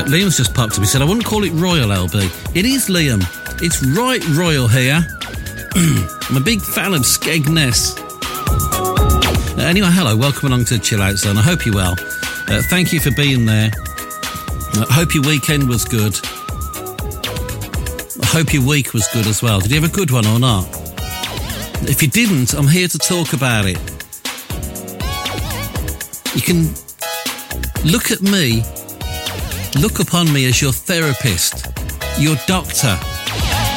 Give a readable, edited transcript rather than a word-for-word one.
Liam's just popped up. He said, I wouldn't call it royal, LB. It is, Liam. It's right royal here. I'm a big fan of Skegness. Anyway, hello. Welcome along to Chill Out Zone. I hope you're well. Thank you for being there. I hope your weekend was good. I hope your week was good as well. Did you have a good one or not? If you didn't, I'm here to talk about it. You can look at me, look upon me as your therapist, your doctor,